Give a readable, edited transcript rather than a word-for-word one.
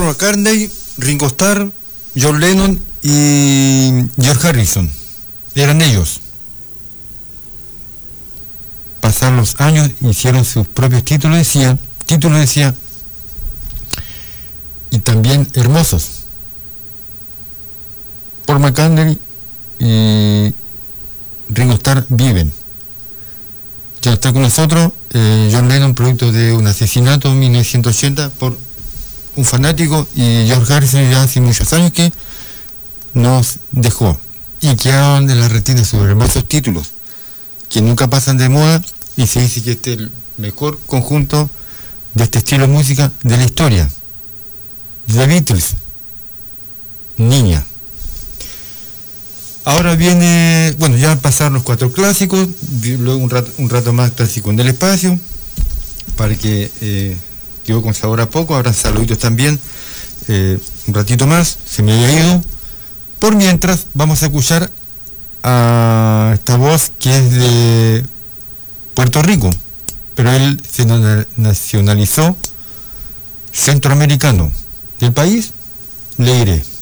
McCartney, Ringo Starr, John Lennon y George Harrison. Eran ellos. Pasaron los años, hicieron sus propios títulos, decía, y también hermosos. Paul McCartney y Ringo Starr viven. Ya está con nosotros John Lennon, producto de un asesinato en 1980 por un fanático, y George Harrison ya hace muchos años que nos dejó, y quedaron en la retina sus hermosos títulos que nunca pasan de moda, y se dice que este es el mejor conjunto de este estilo de música de la historia. The Beatles, niña. Ahora viene, bueno, ya pasaron los 4 clásicos, luego un rato más clásico en el espacio, para que quedó con sabor a poco. Ahora saluditos también, un ratito más, se me había ido. Por mientras, vamos a escuchar a esta voz que es de Puerto Rico, pero él se nacionalizó centroamericano. Del país, le diré.